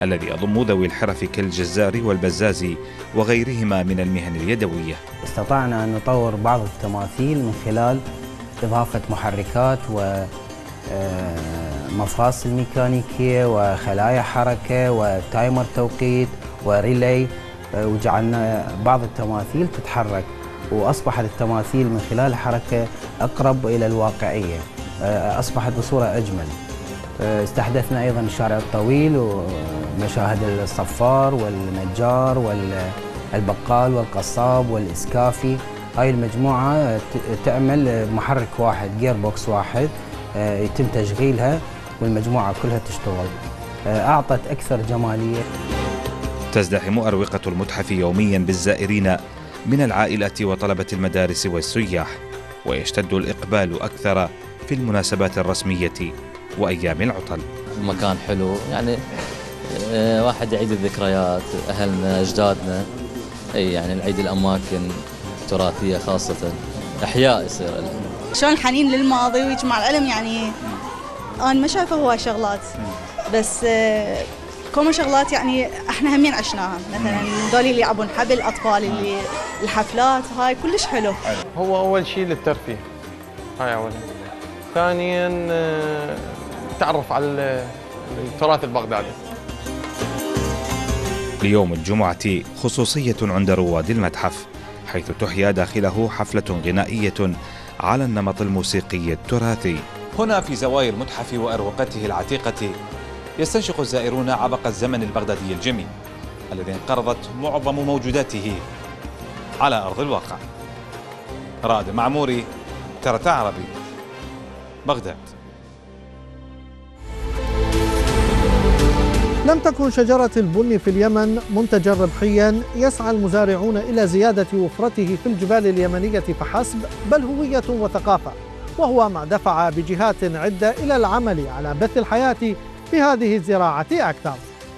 الذي يضم ذوي الحرف كالجزار والبزاز وغيرهما من المهن اليدوية. استطعنا أن نطور بعض التماثيل من خلال إضافة محركات ومفاصل ميكانيكية وخلايا حركة وتايمر توقيت وريلي، وجعلنا بعض التماثيل تتحرك، وأصبحت التماثيل من خلال الحركة أقرب إلى الواقعية، أصبحت بصورة أجمل. استحدثنا أيضا الشارع الطويل ومشاهد الصفار والنجار والبقال والقصاب والإسكافي. هاي المجموعة تعمل محرك واحد، جير بوكس واحد، يتم تشغيلها والمجموعة كلها تشتغل. أعطت أكثر جمالية. تزدحم أروقة المتحف يوميا بالزائرين من العائلات وطلبة المدارس والسياح، ويشتد الإقبال أكثر في المناسبات الرسمية وأيام العطل. مكان حلو، يعني واحد يعيد الذكريات، أهلنا أجدادنا، أي يعني نعيد الأماكن التراثية خاصة، إحياء يصير لها. شلون الحنين للماضي ويجمع العلم، يعني أنا ما شايفه هو شغلات بس كوما شغلات يعني احنا همين عشناها، مثلا دول اللي يلعبون حبل، الاطفال اللي الحفلات هاي كلش حلو. هو اول شيء للترفيه، هاي اولا. ثانيا تعرف على التراث البغدادي. ليوم الجمعة خصوصية عند رواد المتحف، حيث تحيا داخله حفلة غنائية على النمط الموسيقي التراثي. هنا في زوايا المتحف وأروقته العتيقة يستنشق الزائرون عبق الزمن البغدادي الجميل الذي انقرضت معظم موجوداته على أرض الواقع. رائد معموري، ترى عربي، بغداد. لم تكن شجرة البن في اليمن منتجا ربحيا يسعى المزارعون إلى زيادة وفرته في الجبال اليمنية فحسب، بل هوية وثقافة، وهو ما دفع بجهات عدة إلى العمل على بث الحياة في هذه الزراعة أكثر.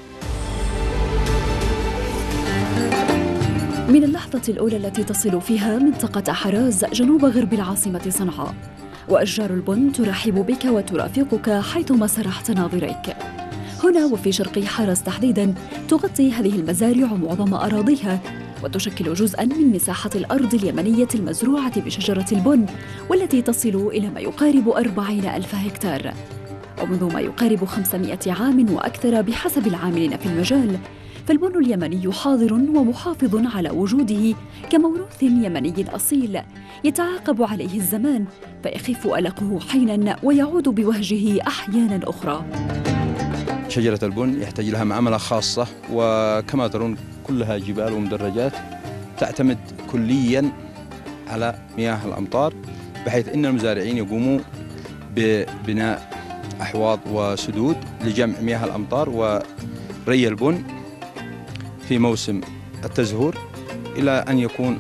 من اللحظة الأولى التي تصل فيها منطقة حراز جنوب غرب العاصمة صنعاء، وأشجار البن ترحب بك وترافقك حيثما سرحت ناظريك. هنا وفي شرقي حراز تحديداً تغطي هذه المزارع معظم أراضيها، وتشكل جزءاً من مساحة الأرض اليمنية المزروعة بشجرة البن، والتي تصل إلى ما يقارب 40,000 هكتار. ومنذ ما يقارب 500 عام وأكثر بحسب العاملين في المجال، فالبن اليمني حاضر ومحافظ على وجوده كموروث يمني أصيل يتعاقب عليه الزمان، فيخف ألقه حيناً ويعود بوهجه أحياناً أخرى. شجرة البن يحتاج لها معاملة خاصة، وكما ترون كلها جبال ومدرجات تعتمد كلياً على مياه الأمطار، بحيث أن المزارعين يقوموا ببناء أحواض وسدود لجمع مياه الأمطار وري البن في موسم التزهور، إلى أن يكون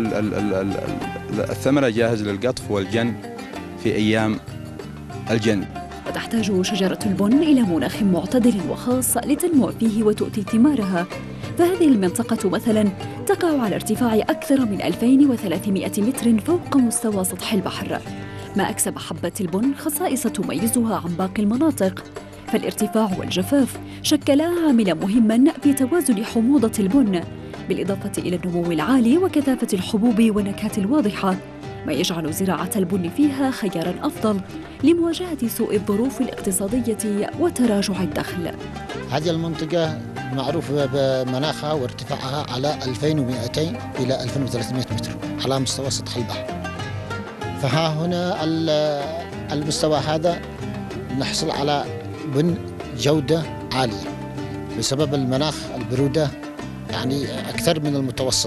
الثمرة جاهز للقطف والجن في أيام الجن. وتحتاج شجرة البن إلى مناخ معتدل وخاص لتنمو فيه وتؤتي ثمارها، فهذه المنطقة مثلاً تقع على ارتفاع أكثر من 2300 متر فوق مستوى سطح البحر، ما أكسب حبة البن خصائص تميزها عن باقي المناطق، فالارتفاع والجفاف شكلا عاملاً مهماً في توازن حموضة البن، بالإضافة إلى النمو العالي وكثافة الحبوب والنكهات الواضحة، ما يجعل زراعة البن فيها خياراً أفضل لمواجهة سوء الظروف الاقتصادية وتراجع الدخل. هذه المنطقة معروفة بمناخها وارتفاعها على 2200 إلى 2300 متر على مستوى سطح البحر، فها هنا المستوى هذا نحصل على بن جودة عالية بسبب المناخ، البرودة يعني أكثر من المتوسط،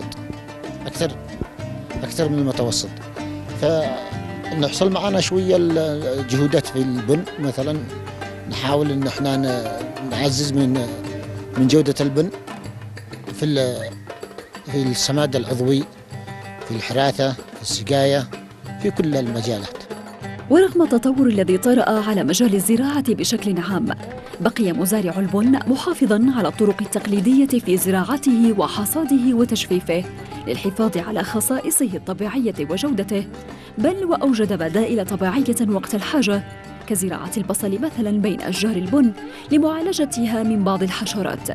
أكثر من المتوسط، فنحصل معنا شوية الجهودات في البن. مثلا نحاول إن احنا نعزز من جودة البن في السماد العضوي، في الحراثة، في السقاية، في كل المجالات. ورغم التطور الذي طرأ على مجال الزراعة بشكل عام، بقي مزارع البن محافظاً على الطرق التقليدية في زراعته وحصاده وتجفيفه للحفاظ على خصائصه الطبيعية وجودته، بل وأوجد بدائل طبيعية وقت الحاجة، كزراعة البصل مثلا بين أشجار البن لمعالجتها من بعض الحشرات